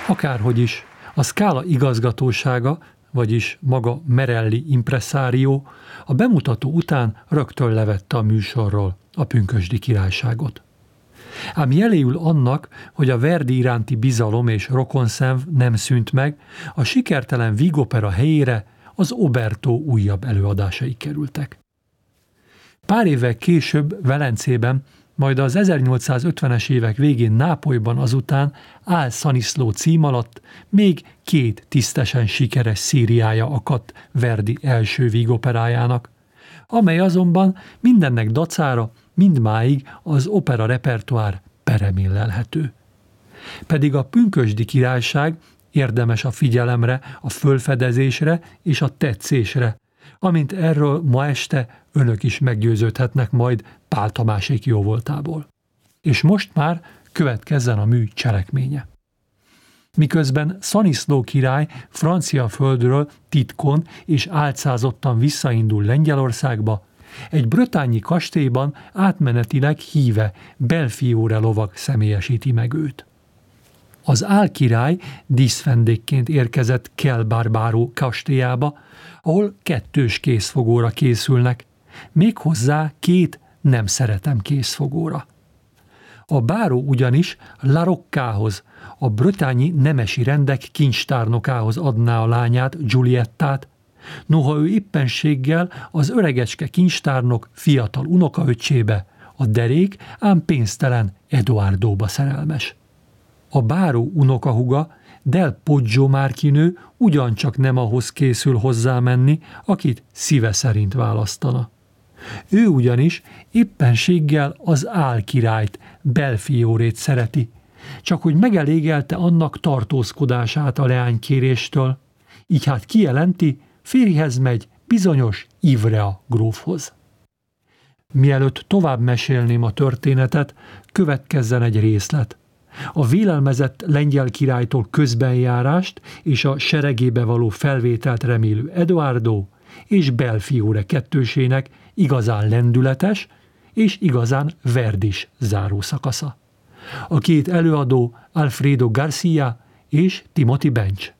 Akárhogy is, a Scala igazgatósága, vagyis maga Merelli impresario a bemutató után rögtön levette a műsorról a Pünkösdi Királyságot. Ám jeléül annak, hogy a Verdi iránti bizalom és rokonszenv nem szűnt meg, a sikertelen vígopera helyére az Oberto újabb előadásai kerültek. Pár évvel később Velencében, majd az 1850-es évek végén Nápolyban azután Al Saniszló cím alatt még 2 tisztesen sikeres szériája akadt Verdi első vígoperájának, amely azonban mindennek dacára mindmáig az opera repertoár peremén lelhető. Pedig a Pünkösdi Királyság érdemes a figyelemre, a fölfedezésre és a tetszésre, amint erről ma este önök is meggyőződhetnek majd Pál Tamásék jóvoltából. És most már következzen a mű cselekménye. Miközben Szaniszló király francia földről titkon és álcázottan visszaindul Lengyelországba, egy brötányi kastélyban átmenetileg híve Belfiore lovag személyesíti meg őt. Az álkirály díszvendégként érkezett Kell Barbaro kastélyába, ahol 2 készfogóra készülnek, méghozzá 2 nem szeretem készfogóra. A báró ugyanis La Roccához, a brötányi nemesi rendek kincstárnokához adná a lányát, Giuliettát, noha ő éppenséggel az öregecske kincstárnok fiatal unokaöccsébe, a derék, ám pénztelen Edoardóba szerelmes. A báró unokahuga, Del Poggio márkinő ugyancsak nem ahhoz készül hozzámenni, akit szíve szerint választana. Ő ugyanis éppenséggel az álkirályt, Belfiorét szereti, csak hogy megelégelte annak tartózkodását a leánykéréstől, így hát kijelenti, férjhez megy bizonyos Ivrea grófhoz. Mielőtt tovább mesélném a történetet, következzen egy részlet. A vélelmezett lengyel királytól közbenjárást és a seregébe való felvételt remélő Edoardo és Belfiore kettősének igazán lendületes és igazán verdis zárószakasza. A 2 előadó Alfredo Garcia és Timothy Bench.